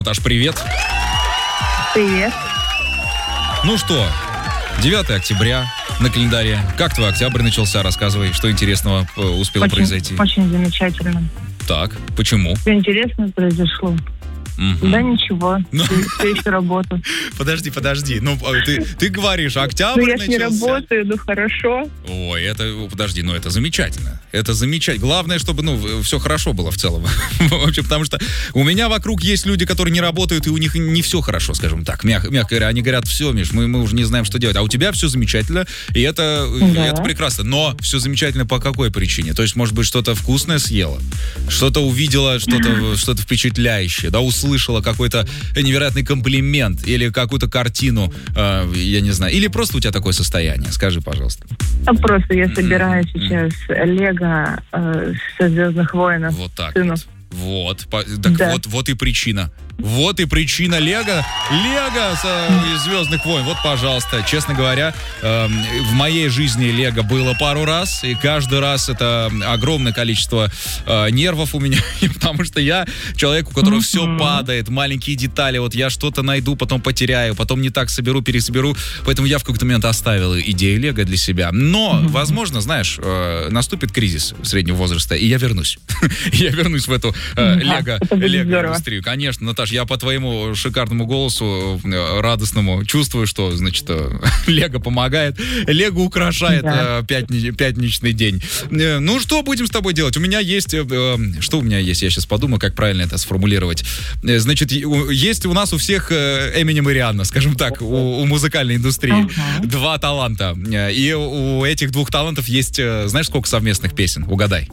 Наташ, привет. Привет. Ну что, 9 октября на календаре. Как твой октябрь начался? Рассказывай, что интересного успело произойти. Очень замечательно. Так, почему? Все интересно произошло. Да ничего, все еще работаю. Подожди. Ну, ты говоришь, октябрь я начался. не работаю, хорошо. Ой, это замечательно. Это замечательно. Главное, чтобы, все хорошо было в целом. Вообще, потому что у меня вокруг есть люди, которые не работают, и у них не все хорошо, скажем так. Мягко говоря, они говорят, все, Миш, мы уже не знаем, что делать. А у тебя все замечательно, и это прекрасно. Но все замечательно по какой причине? То есть, может быть, что-то вкусное съела, что-то увидела, что-то впечатляющее, да, услышала какой-то невероятный комплимент или какую-то картину, я не знаю. Или просто у тебя такое состояние? Скажи, пожалуйста. Просто я собираю сейчас Лего со «Звездных воинов». Вот так сыну. Вот. Вот и причина. Вот и причина Лего из «Звездных войн». Вот, пожалуйста. Честно говоря, в моей жизни Лего было пару раз, и каждый раз это огромное количество нервов у меня, потому что я человек, у которого все падает, маленькие детали, вот я что-то найду, потом потеряю, потом не так соберу, пересоберу, поэтому я в какой-то момент оставил идею Лего для себя. Но, возможно, знаешь, наступит кризис среднего возраста, и я вернусь. Я вернусь в эту Лего-индустрию. Конечно, Наташ, я по твоему шикарному голосу радостному чувствую, что, значит, Лего помогает, Лего украшает пятничный день. Ну, что будем с тобой делать? У меня есть... Что у меня есть? Я сейчас подумаю, как правильно это сформулировать. Значит, есть у нас у всех Эминем и Рианна, скажем так, у музыкальной индустрии. Два таланта. И у этих двух талантов есть, знаешь, сколько совместных песен? Угадай.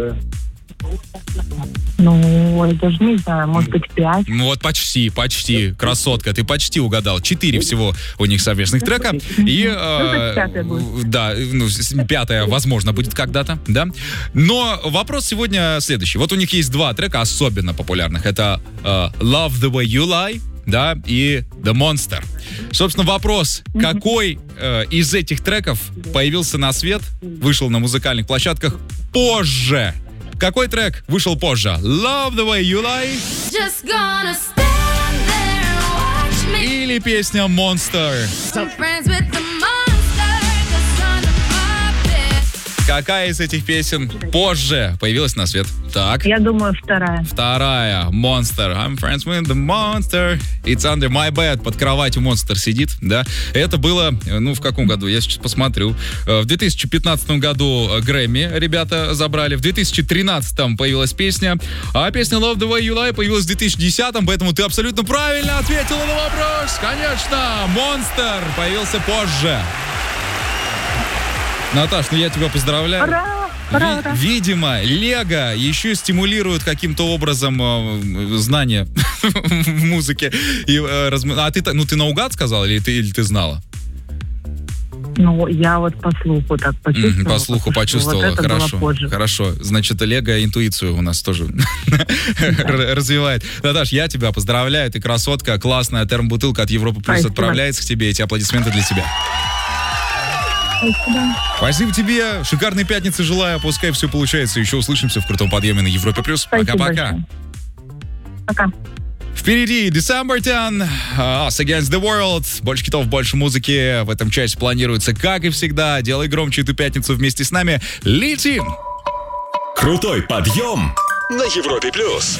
Ну, я даже не знаю, может быть, 5. Ну вот почти, красотка, ты почти угадал. 4 всего у них совместных трека. И, да, 5-я, возможно, будет когда-то, да. Но вопрос сегодня следующий. Вот у них есть 2 трека особенно популярных. Это Love the Way You Lie, да, и The Monster. Собственно, вопрос, какой из этих треков появился на свет, вышел на музыкальных площадках позже? Какой трек вышел позже? Love the Way You Lie или песня Monster? Какая из этих песен позже появилась на свет? Так. Я думаю, вторая. Monster. I'm friends with the monster. It's under my bed. Под кроватью Monster сидит, да. Это было, в каком году? Я сейчас посмотрю. В 2015 году Грэмми ребята забрали. В 2013 появилась песня. А песня Love the Way You Lie появилась в 2010, поэтому ты абсолютно правильно ответила на вопрос. Конечно, Monster появился позже. Наташ, я тебя поздравляю. Ура! Видимо, Лего еще стимулирует каким-то образом знания в музыке. А ты наугад сказала или ты знала? Ну, я вот по слуху так почувствовала. По слуху почувствовала, вот хорошо. Значит, Лего интуицию у нас тоже развивает. Наташ, я тебя поздравляю, ты красотка, классная термобутылка от Европы Плюс отправляется к тебе, эти аплодисменты для тебя. Спасибо тебе. Шикарной пятницы желаю. Пускай все получается. Еще услышимся в крутом подъеме на Европе Плюс. Пока-пока. Пока. Впереди December 10, Us Against the World. Больше хитов, больше музыки. В этом часе планируется, как и всегда. Делай громче эту пятницу вместе с нами. Летим! Крутой подъем на Европе Плюс.